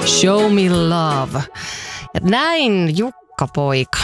Show me love. Ja näin Jukka poika.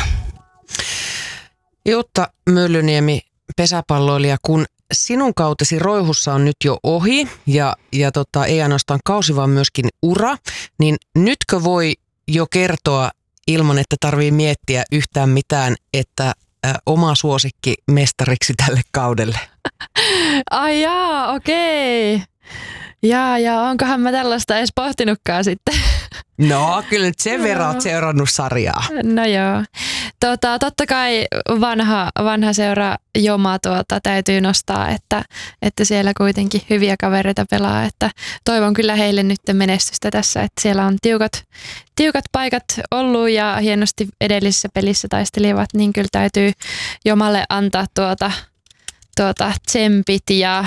Jutta Myllyniemi, pesäpalloilija, kun sinun kautesi Roihussa on nyt jo ohi ja ei ainoastaan kausi, vaan myöskin ura, niin nytkö voi jo kertoa ilman, että tarvii miettiä yhtään mitään, että oma suosikki mestariksi tälle kaudelle? Ai jaa, okei. Ja onkohan mä tällaista edes pohtinutkaan sitten? No, kyllä nyt sen verran oot seurannut sarjaa. No joo. Totta kai vanha seura Joma täytyy nostaa, että siellä kuitenkin hyviä kavereita pelaa. Että toivon kyllä heille nyt menestystä tässä, että siellä on tiukat paikat ollut ja hienosti edellisessä pelissä taistelivat, niin kyllä täytyy Jomalle antaa tsempit ja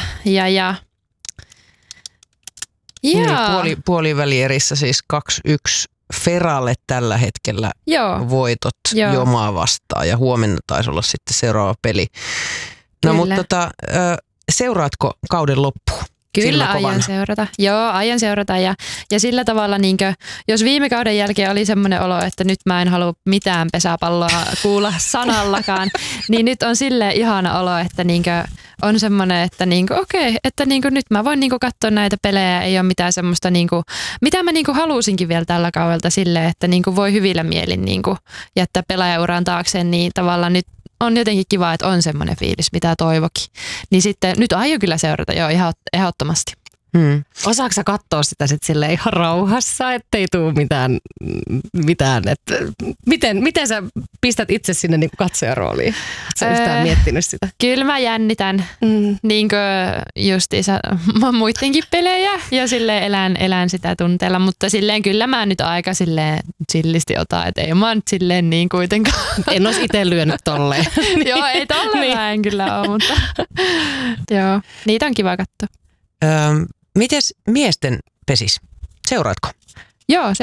niin, puolivälierissä siis 2-1 Feralle tällä hetkellä voitot Jomaa vastaan ja huomenna taisi olla sitten seuraava peli. No mutta seuraatko kauden loppuun? Kyllä aion seurata. Joo, aion seurata ja sillä tavalla, jos viime kauden jälkeen oli semmoinen olo, että nyt mä en halua mitään pesäpalloa kuulla sanallakaan, niin nyt on silleen ihana olo, että on semmoinen, että okei, että nyt mä voin katsoa näitä pelejä, ei ole mitään semmoista, mitä mä halusinkin vielä tällä kaudella silleen, että voi hyvillä mielin jättää pelaajauran taakseen, niin tavallaan nyt on jotenkin kiva, että on semmoinen fiilis, mitä toivokin. Niin sitten nyt aion kyllä seurata ihan ehdottomasti. Osaatko sä katsoa sitä sitten silleen ihan rauhassa, ettei tule mitään että miten sä pistät itse sinne katsojarooliin? Sä yhtään miettinyt sitä? Kyllä mä jännitän justiinsa muidenkin pelejä ja silleen elän sitä tunteella, mutta silleen kyllä mä nyt aika silleen chillisti otan, että ei mä nyt silleen niin kuitenkaan. En olisi itse lyönyt tolleen. Joo, ei tolleen mä en kyllä ole, mutta joo, niitä on kiva katsoa. Mites miesten pesis? Seuraatko? Joo,